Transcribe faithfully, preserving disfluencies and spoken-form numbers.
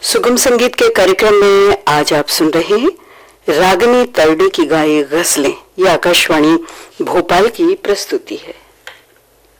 सुगम संगीत के कार्यक्रम में आज आप सुन रहे हैं रागिनी तरडी की गाई गजलें। यह आकाशवाणी भोपाल की प्रस्तुति है।